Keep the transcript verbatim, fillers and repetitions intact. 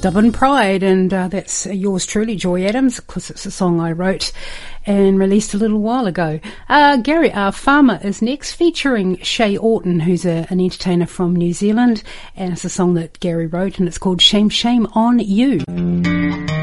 Stubborn Pride, and uh, that's yours truly, Joy Adams, because it's a song I wrote and released a little while ago. Uh, Gary R. Farmer is next, featuring Shay Orton, who's a, an entertainer from New Zealand, and it's a song that Gary wrote, and it's called Shame, Shame on You.